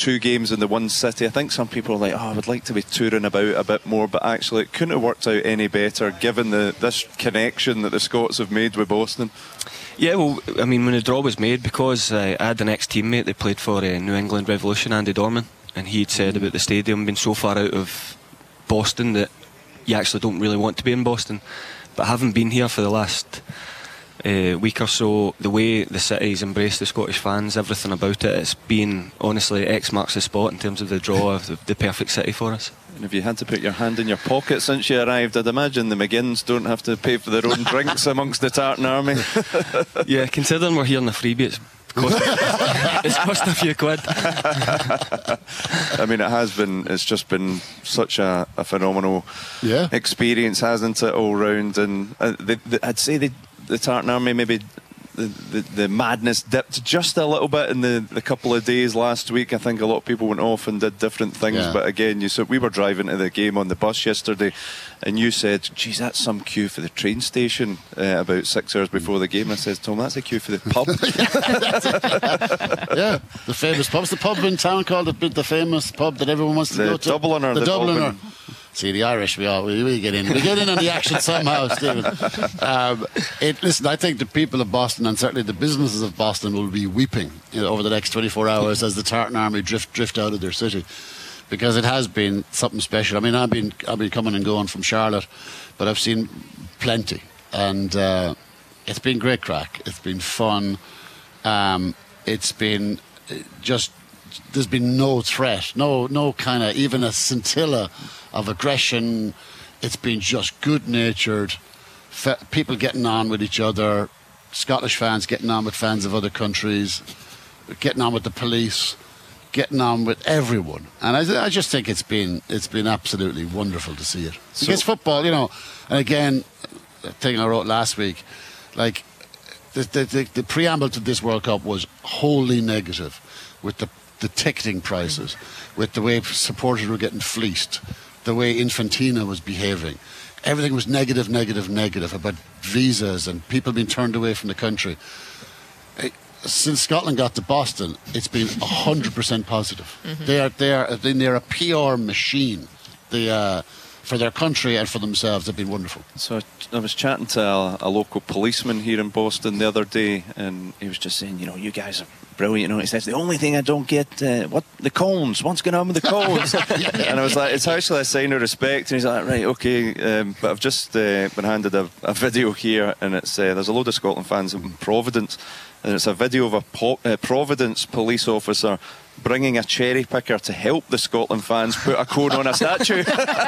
2 games in the one city. I think some people are like, I would like to be touring about a bit more, but actually it couldn't have worked out any better given this connection that the Scots have made with Boston. Yeah, well, I mean, when the draw was made, because I had an ex-teammate that played for New England Revolution, Andy Dorman, and he'd said about the stadium being so far out of Boston that you actually don't really want to be in Boston. But having been here for the last week or so, the way the city's embraced the Scottish fans, everything about it, it's been, honestly, X marks the spot in terms of the draw of the perfect city for us. And if you had to put your hand in your pocket since you arrived, I'd imagine the McGinns don't have to pay for their own drinks amongst the Tartan Army. Yeah, considering we're here on a freebie, it's cost a few quid. I mean, it's just been such a phenomenal experience, hasn't it, all round? And I'd say the Tartan Army, maybe the madness dipped just a little bit in the couple of days last week. I think a lot of people went off and did different things, but again, we were driving to the game on the bus yesterday, and you said, geez, that's some queue for the train station about 6 hours before the game. I said, Tom, that's a queue for the pub. Yeah, the famous pub. What's the pub in town called? The famous pub that everyone wants to go to? Dubliner. The Dubliner. See, the Irish, we get in. We get in on the action somehow, Stephen. Listen, I think the people of Boston, and certainly the businesses of Boston, will be weeping over the next 24 hours as the Tartan Army drift out of their city, because it has been something special. I mean, I've been coming and going from Charlotte, but I've seen plenty, and it's been great crack. It's been fun. It's been just. There's been no threat, no kind of even a scintilla of aggression. It's been just good-natured, people getting on with each other, Scottish fans getting on with fans of other countries, getting on with the police, getting on with everyone. And I just think it's been absolutely wonderful to see it. Because football, and again, the thing I wrote last week, like the preamble to this World Cup was wholly negative, with the ticketing prices, with the way supporters were getting fleeced, the way Infantino was behaving. Everything was negative about visas and people being turned away from the country. Since Scotland got to Boston, it's been 100% positive. Mm-hmm. They're a PR machine. For their country and for themselves, they've been wonderful. So I was chatting to a local policeman here in Boston the other day, and he was just saying, you guys are brilliant. He says, the only thing I don't get, the cones, what's going on with the cones? And I was like, it's actually a sign of respect. And he's like, right, okay, but I've just been handed a video here, and it's there's a load of Scotland fans in Providence, and it's a video of a Providence police officer bringing a cherry picker to help the Scotland fans put a cone on a statue.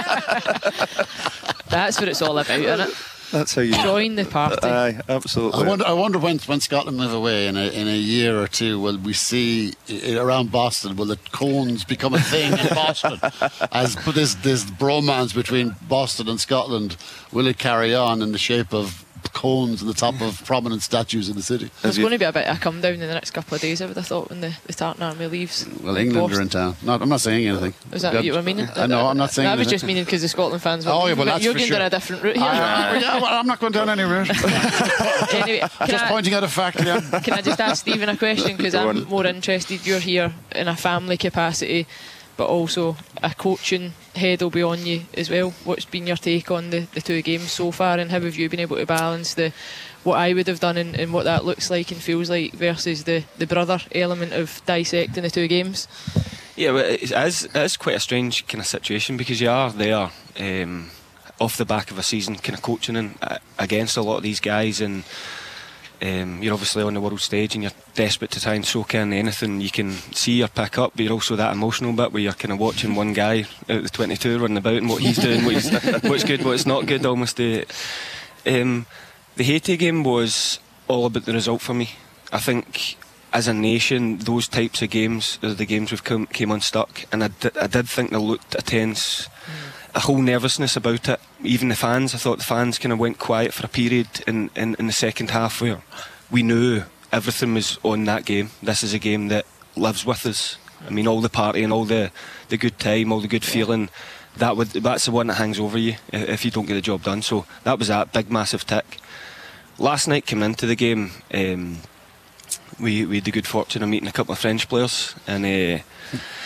That's what it's all about, isn't it? That's how you join the party. Aye, absolutely. I wonder when Scotland move away in a year or two, will we see around Boston, will the cones become a thing in Boston? As this bromance between Boston and Scotland, will it carry on in the shape of cones on the top of prominent statues in the city? There's going to be a bit of a come down in the next couple of days, I would have thought, when the Tartan Army leaves. Well, England are in town. I'm not saying anything. Is that what you were meaning? No, I'm not saying anything. I was just meaning because the Scotland fans were. Oh, yeah, well, that's you're for going sure. down a different route here. I'm not going down any route. Anyway, just pointing out a fact. Yeah. Can I just ask Stephen a question? Because I'm more interested. You're here in a family capacity, but also a coaching head will be on you as well. What's been your take on the 2 games so far, and how have you been able to balance what I would have done and what that looks like and feels like versus the brother element of dissecting the 2 games? Yeah, well, it is quite a strange kind of situation, because you are there off the back of a season kind of coaching and against a lot of these guys, and you're obviously on the world stage and you're desperate to try and soak in anything you can see or pick up, but you're also that emotional bit where you're kind of watching one guy out of the 22 running about and what he's doing, what's good, what's not good. Almost the Haiti game was all about the result for me. I think as a nation, those types of games are the games we've came unstuck, and I did think they looked tense. A whole nervousness about it. Even the fans, I thought the fans kind of went quiet for a period in the second half, where we knew everything was on that game. This is a game that lives with us. I mean, all the party and all the good time, all the good feeling, that's the one that hangs over you if you don't get the job done. So that was that big massive tick. Last night, coming into the game, we had the good fortune of meeting a couple of French players, and